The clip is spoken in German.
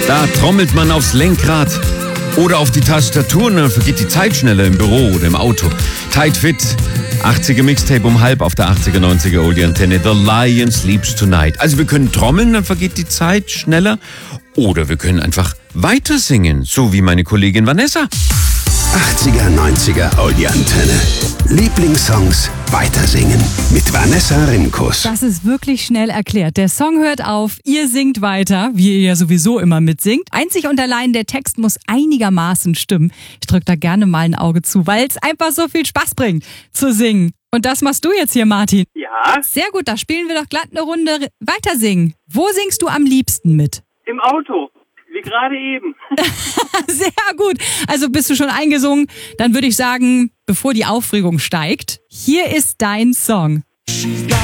Da trommelt man aufs Lenkrad oder auf die Tastatur und dann vergeht die Zeit schneller im Büro oder im Auto. Tight Fit, 80er Mixtape um halb auf der 80er, 90er Oldie-Antenne. The Lion Sleeps Tonight. Also wir können trommeln, dann vergeht die Zeit schneller. Oder wir können einfach weiter singen, so wie meine Kollegin Vanessa. 80er, 90er Oldie-Antenne. Lieblingssongs weitersingen mit Vanessa Rimkus. Das ist wirklich schnell erklärt. Der Song hört auf, ihr singt weiter, wie ihr ja sowieso immer mitsingt. Einzig und allein der Text muss einigermaßen stimmen. Ich drücke da gerne mal ein Auge zu, weil es einfach so viel Spaß bringt zu singen. Und das machst du jetzt hier, Martin. Ja, Sehr gut, da spielen wir doch glatt eine Runde weitersingen. Wo singst du am liebsten mit? im Auto, wie gerade eben. Sehr gut. Also bist du schon eingesungen? Dann würde ich sagen, bevor die Aufregung steigt, hier ist dein Song. She's got